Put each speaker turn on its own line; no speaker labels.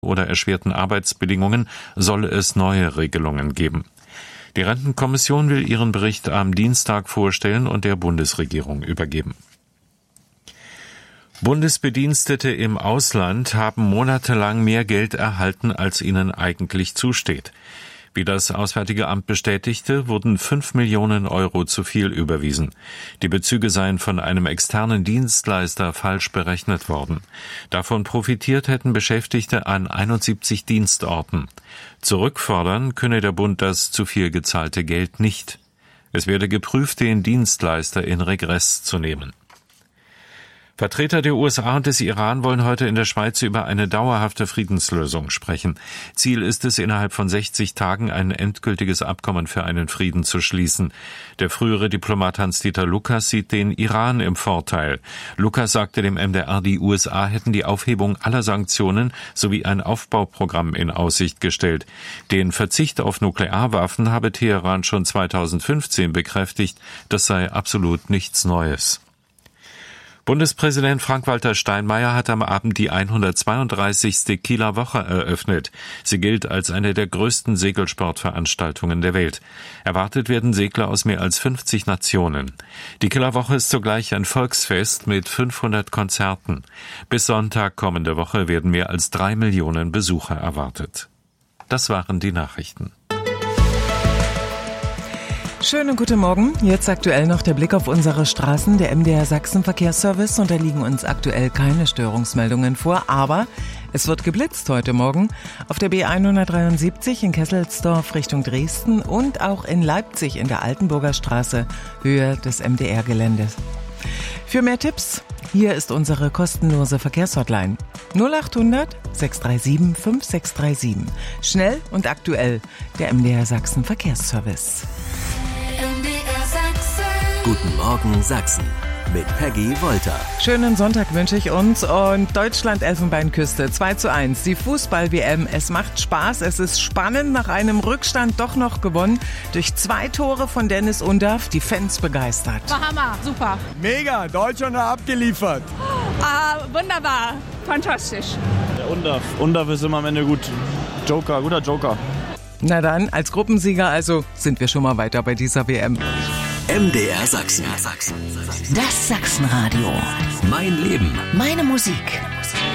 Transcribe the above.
oder erschwerten Arbeitsbedingungen soll es neue Regelungen geben. Die Rentenkommission will ihren Bericht am Dienstag vorstellen und der Bundesregierung übergeben. Bundesbedienstete im Ausland haben monatelang mehr Geld erhalten, als ihnen eigentlich zusteht. Wie das Auswärtige Amt bestätigte, wurden 5 Millionen Euro zu viel überwiesen. Die Bezüge seien von einem externen Dienstleister falsch berechnet worden. Davon profitiert hätten Beschäftigte an 71 Dienstorten. Zurückfordern könne der Bund das zu viel gezahlte Geld nicht. Es werde geprüft, den Dienstleister in Regress zu nehmen. Vertreter der USA und des Iran wollen heute in der Schweiz über eine dauerhafte Friedenslösung sprechen. Ziel ist es, innerhalb von 60 Tagen ein endgültiges Abkommen für einen Frieden zu schließen. Der frühere Diplomat Hans-Dieter Lucas sieht den Iran im Vorteil. Lucas sagte dem MDR, die USA hätten die Aufhebung aller Sanktionen sowie ein Aufbauprogramm in Aussicht gestellt. Den Verzicht auf Nuklearwaffen habe Teheran schon 2015 bekräftigt. Das sei absolut nichts Neues. Bundespräsident Frank-Walter Steinmeier hat am Abend die 132. Kieler Woche eröffnet. Sie gilt als eine der größten Segelsportveranstaltungen der Welt. Erwartet werden Segler aus mehr als 50 Nationen. Die Kieler Woche ist zugleich ein Volksfest mit 500 Konzerten. Bis Sonntag kommende Woche werden mehr als 3 Millionen Besucher erwartet. Das waren die Nachrichten.
Schönen guten Morgen. Jetzt aktuell noch der Blick auf unsere Straßen. Der MDR Sachsen Verkehrsservice, und da liegen uns aktuell keine Störungsmeldungen vor. Aber es wird geblitzt heute Morgen auf der B173 in Kesselsdorf Richtung Dresden und auch in Leipzig in der Altenburger Straße, Höhe des MDR-Geländes. Für mehr Tipps, hier ist unsere kostenlose Verkehrshotline 0800 637 5637. Schnell und aktuell, der MDR Sachsen Verkehrsservice.
Guten Morgen Sachsen mit Peggy Wolter.
Schönen Sonntag wünsche ich uns und Deutschland-Elfenbeinküste 2:1. Die Fußball-WM, es macht Spaß, es ist spannend, nach einem Rückstand doch noch gewonnen. Durch 2 Tore von Dennis Undaff, die Fans begeistert.
War Hammer, super.
Mega, Deutschland hat abgeliefert.
Wunderbar, fantastisch.
Der Undaff ist immer am Ende gut. Guter Joker.
Na dann, als Gruppensieger also sind wir schon mal weiter bei dieser WM.
MDR Sachsen.
Das Sachsenradio.
Mein Leben.
Meine Musik.